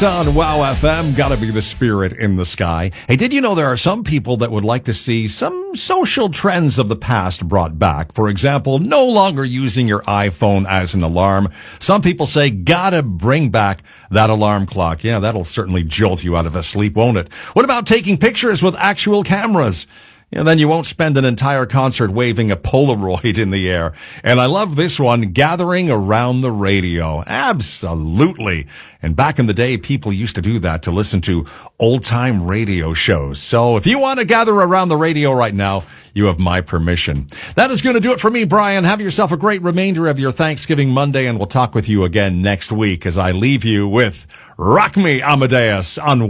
Amadeus on Wow FM. Gotta be the spirit in the sky. Hey, did you know there are some people that would like to see some social trends of the past brought back? For example, no longer using your iPhone as an alarm. Some people say, gotta bring back that alarm clock. Yeah, that'll certainly jolt you out of a sleep, won't it? What about taking pictures with actual cameras? And then you won't spend an entire concert waving a Polaroid in the air. And I love this one, gathering around the radio. Absolutely. And back in the day, people used to do that to listen to old-time radio shows. So if you want to gather around the radio right now, you have my permission. That is going to do it for me, Brian. Have yourself a great remainder of your Thanksgiving Monday, and we'll talk with you again next week as I leave you with Rock Me, Amadeus on